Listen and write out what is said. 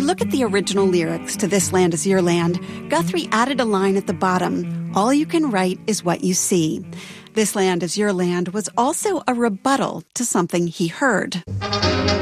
look at the original lyrics to This Land Is Your Land, Guthrie added a line at the bottom, "All you can write is what you see." This Land Is Your Land was also a rebuttal to something he heard.